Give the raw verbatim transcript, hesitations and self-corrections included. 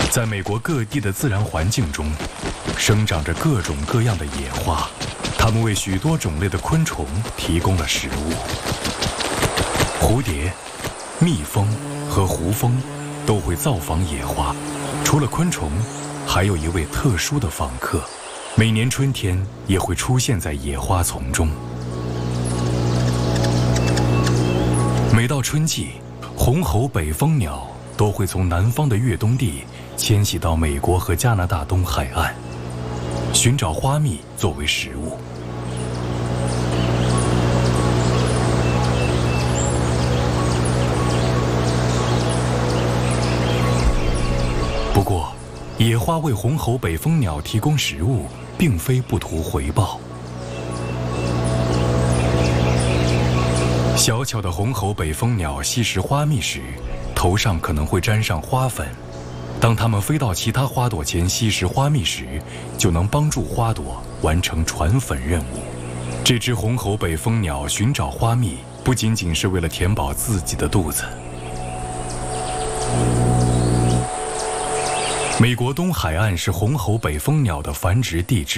在美国各地的自然环境中，生长着各种各样的野花，它们为许多种类的昆虫提供了食物。蝴蝶、蜜蜂和胡蜂都会造访野花。除了昆虫，还有一位特殊的访客，每年春天也会出现在野花丛中。每到春季，红喉北风鸟都会从南方的越冬地迁徙到美国和加拿大东海岸，寻找花蜜作为食物。不过，野花为红喉北风鸟提供食物，并非不图回报。小巧的红喉北风鸟吸食花蜜时，头上可能会沾上花粉。当它们飞到其他花朵前吸食花蜜时，就能帮助花朵完成传粉任务。这只红喉北风鸟寻找花蜜，不仅仅是为了填饱自己的肚子。美国东海岸是红喉北风鸟的繁殖地之